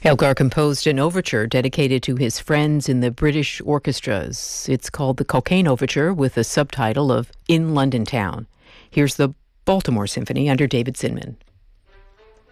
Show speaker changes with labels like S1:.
S1: Elgar composed an overture dedicated to his friends in the British orchestras. It's called the Cocaine Overture with the subtitle of In London Town. Here's the Baltimore Symphony under David Zinman.